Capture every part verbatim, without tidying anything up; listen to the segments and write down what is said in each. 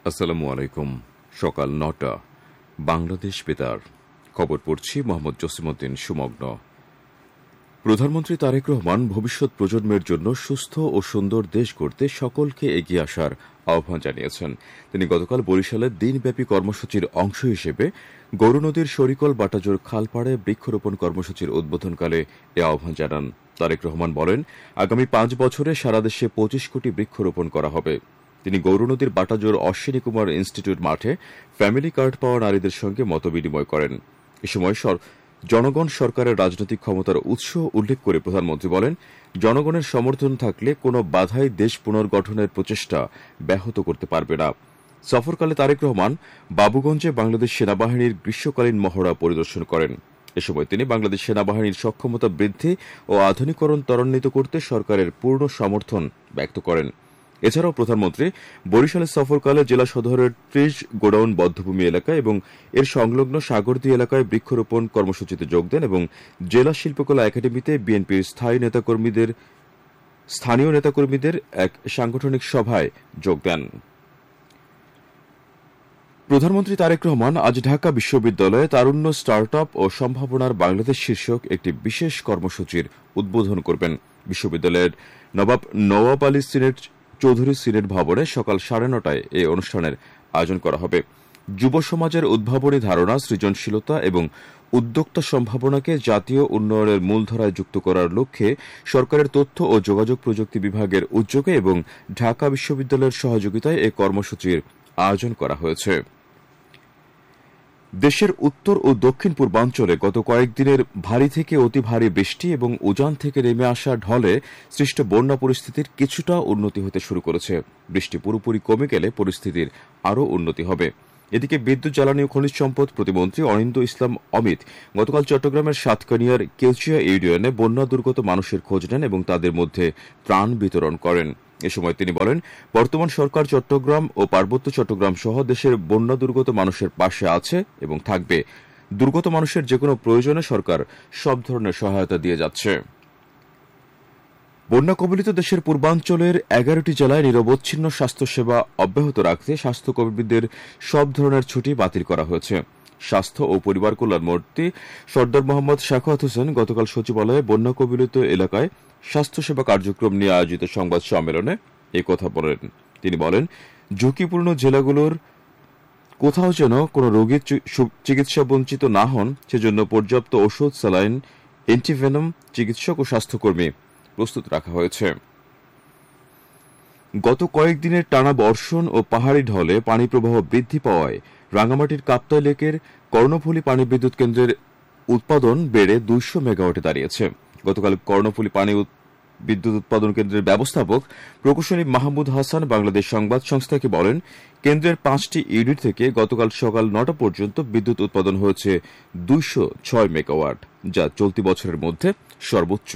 আসসালামু আলাইকুম। সকাল নটা বাংলাদেশ বেতার খবর পড়ছি মোহাম্মদ জসিমউদ্দিন সুমগ্ন। প্রধানমন্ত্রী তারেক রহমান ভবিষ্যৎ প্রজন্মের জন্য সুস্থ ও সুন্দর দেশ গড়তে সকলকে এগিয়ে আসার আহ্বান জানিয়েছেন। তিনি গতকাল বরিশালের দিনব্যাপী কর্মসূচির অংশ হিসেবে গৌরনদীর শরিকল বাটাজোর খালপাড়ে বৃক্ষরোপণ কর্মসূচির উদ্বোধনকালে এ আহ্বান জানান। তারেক রহমান বলেন, আগামী পাঁচ বছরে সারা দেশে পঁচিশ কোটি বৃক্ষরোপণ করা হবে। তিনি গৌরনদীর বাটাজোর অশ্বিনী কুমার ইনস্টিটিউট মাঠে ফ্যামিলি কার্ড পাওয়া নারীদের সঙ্গে মতবিনিময় করেন। এ সময় জনগণ সরকারের রাজনৈতিক ক্ষমতার উৎস উল্লেখ করে প্রধানমন্ত্রী বলেন, জনগণের সমর্থন থাকলে কোনো বাধাই দেশ পুনর্গঠনের প্রচেষ্টা ব্যাহত করতে পারবে না। সফরকালে তারেক রহমান বাবুগঞ্জে বাংলাদেশ সেনাবাহিনীর গ্রীষ্মকালীন মহড়া পরিদর্শন করেন। এ সময় তিনি বাংলাদেশ সেনাবাহিনীর সক্ষমতা বৃদ্ধি ও আধুনিকরণ ত্বরান্বিত করতে সরকারের পূর্ণ সমর্থন ব্যক্ত করেন। এছাড়াও প্রধানমন্ত্রী বরিশালের সফরকালে জেলা সদরের ত্রিশ গোডাউন বধ্যভূমি এলাকায় এবং এর সংলগ্ন সাগরদী এলাকায় বৃক্ষরোপণ কর্মসূচিতে যোগ দেন এবং জেলা শিল্পকলা একাডেমিতে বিএনপির স্থায়ী নেতাকর্মীদের স্থানীয় নেতাকর্মীদের এক সাংগঠনিক সভায় যোগ দেন। প্রধানমন্ত্রী তারেক রহমান আজ ঢাকা বিশ্ববিদ্যালয়ে তারুণ্য স্টার্ট আপ ও সম্ভাবনার বাংলাদেশ শীর্ষক একটি বিশেষ কর্মসূচির উদ্বোধন করবেন। বিশ্ববিদ্যালয়ের নবাব নওয়াব আলী সিনেট চৌধুরী সিনেট ভবনে সকাল সাড়ে নটায় এই অনুষ্ঠানের আয়োজন করা হবে। যুব সমাজের উদ্ভাবনী ধারণা, সৃজনশীলতা এবং উদ্যোক্তা সম্ভাবনাকে জাতীয় উন্নয়নের মূলধারায় যুক্ত করার লক্ষ্যে সরকারের তথ্য ও যোগাযোগ প্রযুক্তি বিভাগের উদ্যোগে এবং ঢাকা বিশ্ববিদ্যালয়ের সহযোগিতায় এই কর্মসূচির আয়োজন করা হয়েছে। দেশের উত্তর ও দক্ষিণ পূর্বাঞ্চলে গত কয়েকদিনের ভারী থেকে অতি ভারী বৃষ্টি এবং উজান থেকে নেমে আসা ঢলে সৃষ্ট বন্যা পরিস্থিতির কিছুটা উন্নতি হতে শুরু করেছে। বৃষ্টি পুরোপুরি কমে গেলে পরিস্থিতির আরও উন্নতি হবে। এদিকে বিদ্যুৎ, জ্বালানি ও খনিজ সম্পদ প্রতিমন্ত্রী অনিন্দ্য ইসলাম অমিত গতকাল চট্টগ্রামের সাতকানিয়ার কেউচিয়া ইউনিয়নে বন্যা দুর্গত মানুষের খোঁজ নেন এবং তাদের মধ্যে ত্রাণ বিতরণ করেন। এ সময় তিনি বলেন, বর্তমান সরকার চট্টগ্রাম ও পার্বত্য চট্টগ্রাম সহ দেশের বন্যা দুর্গত মানুষের পাশে আছে এবং থাকবে। দুর্গত মানুষের যেকোনো প্রয়োজনে সরকার সব ধরনের সহায়তা দিয়ে যাচ্ছে। বন্যা কবলিত দেশের পূর্বাঞ্চলের এগারোটি জেলায় নিরবচ্ছিন্ন স্বাস্থ্যসেবা অব্যাহত রাখতে স্বাস্থ্যকর্মীদের সব ধরনের ছুটি বাতিল করা হয়েছে। স্বাস্থ্য ও পরিবার কল্যাণমন্ত্রী সর্দার মোহাম্মদ শাখাওয়াত হোসেন গতকাল সচিবালয়ে বন্যা কবলিত এলাকায় স্বাস্থ্যসেবা কার্যক্রম নিয়ে আয়োজিত সংবাদ সম্মেলনে এই কথা বলেন। তিনি বলেন, ঝুঁকিপূর্ণ জেলাগুলোর কোথাও যেন কোনো রোগীর চিকিৎসা বঞ্চিত না হন, সেজন্য পর্যাপ্ত ওষুধ, স্যালাইন, অ্যান্টিভেনম, চিকিৎসক ও স্বাস্থ্যকর্মী প্রস্তুত রাখা হয়েছে। গত কয়েকদিনের টানা বর্ষণ ও পাহাড়ি ঢলে পানি প্রবাহ বৃদ্ধি পাওয়ায় রাঙ্গামাটির কাপ্তাই লেকের কর্ণফুলী পানি বিদ্যুৎ কেন্দ্রের উৎপাদন বেড়ে দুইশো মেগাওয়াটে দাঁড়িয়েছে। গতকাল কর্ণফুলী পানি বিদ্যুৎ উৎপাদন কেন্দ্রের ব্যবস্থাপক প্রকৌশলী মাহমুদ হাসান বাংলাদেশ সংবাদ সংস্থাকে বলেন, কেন্দ্রের পাঁচটি ইউনিট থেকে গতকাল সকাল নটা পর্যন্ত বিদ্যুৎ উৎপাদন হয়েছে দুইশো ছয় মেগাওয়াট, যা চলতি বছরের মধ্যে সর্বোচ্চ।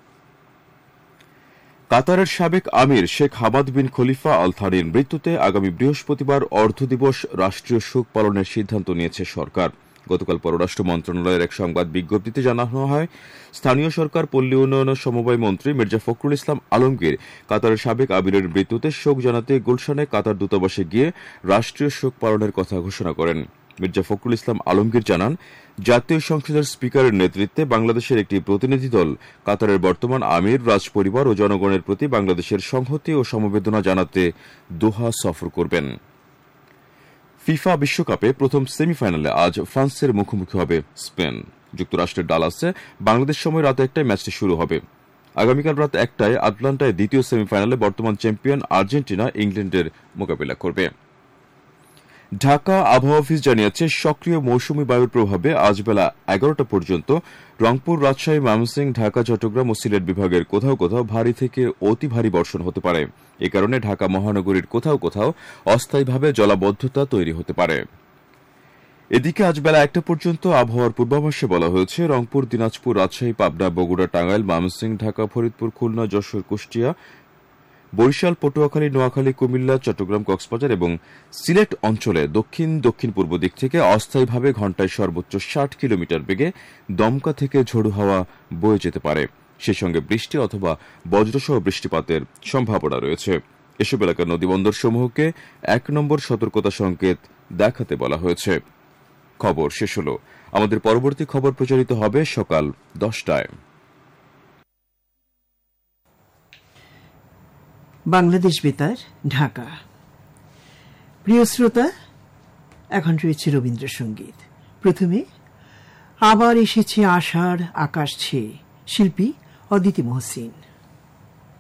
কাতারের সাবেক আমির শেখ হামাদ বিন খলিফা আল থানির মৃত্যুতে আগামী বৃহস্পতিবার অর্ধদিবস রাষ্ট্রীয় শোক পালনের সিদ্ধান্ত নিয়েছে সরকার। গতকাল পররাষ্ট্র মন্ত্রণালয়ের এক সংবাদ বিজ্ঞপ্তিতে জানানো হয়, স্থানীয় সরকার পল্লী উন্নয়ন সমবায় মন্ত্রী মির্জা ফখরুল ইসলাম আলমগীর কাতারের সাবেক আমিরের মৃত্যুতে শোক জানাতে গুলশানে কাতার দূতাবাসে গিয়ে রাষ্ট্রীয় শোক পালনের কথা ঘোষণা করেন। মির্জা ফখরুল ইসলাম আলমগীর জানান, জাতীয় সংসদের স্পিকারের নেতৃত্বে বাংলাদেশের একটি প্রতিনিধি দল কাতারের বর্তমান আমির, রাজপরিবার ও জনগণের প্রতি বাংলাদেশের সংহতি ও সমবেদনা জানাতে দোহা সফর করবেন। ফিফা বিশ্বকাপে প্রথম সেমিফাইনালে আজ ফ্রান্সের মুখোমুখি হবে স্পেন। যুক্তরাষ্ট্রের ডালাসে বাংলাদেশ সময় রাত একটায় ম্যাচটি শুরু হবে। আগামীকাল রাত একটায় আটলান্টায় দ্বিতীয় সেমিফাইনালে বর্তমান চ্যাম্পিয়ন আর্জেন্টিনা ইংল্যান্ডের মোকাবিলা করবে। ঢাকা আবহাওয়া অফিস জানিয়েছে, সক্রিয় মৌসুমী বায়ুর প্রভাবে আজ বেলা এগারোটা পর্যন্ত রংপুর, রাজশাহী, ময়মনসিংহ, ঢাকা, চট্টগ্রাম ও সিলেট বিভাগের কোথাও কোথাও ভারী থেকে অতি ভারী বর্ষণ হতে পারে। এ কারণে ঢাকা মহানগরীর কোথাও কোথাও অস্থায়ীভাবে জলাবদ্ধতা তৈরি হতে পারে। এদিকে আজ বেলা একটা পর্যন্ত আবহাওয়ার পূর্বাভাসে বলা হয়েছে, রংপুর, দিনাজপুর, রাজশাহী, পাবনা, বগুড়া, টাঙ্গাইল, ময়মনসিংহ, ঢাকা, ফরিদপুর, খুলনা, যশোর, কুষ্টিয়া, বরিশাল, পটুয়াখালী, নোয়াখালী, কুমিল্লা, চট্টগ্রাম, কক্সবাজার এবং সিলেট অঞ্চলে দক্ষিণ দক্ষিণ পূর্ব দিক থেকে অস্থায়ীভাবে ঘণ্টায় সর্বোচ্চ ষাট কিলোমিটার বেগে দমকা থেকে ঝোড়ো হাওয়া বয়ে যেতে পারে। সেই সঙ্গে বৃষ্টি অথবা বজ্রসহ বৃষ্টিপাতের সম্ভাবনা রয়েছে। এসব এলাকার নদীবন্দর সমূহকে এক নম্বর সতর্কতা সংকেত দেখাতে বলা হয়েছে। খবর শেষ হল। আমাদের পরবর্তী খবর প্রচারিত হবে সকাল দশটায়। বাংলাদেশ বেতার, ঢাকা। প্রিয় শ্রোতা, এখন রয়েছে রবীন্দ্রসঙ্গীত। প্রথমে আবার এসেছে আষাঢ় আকাশ ছেয়ে, শিল্পী অদিতি মহসিন।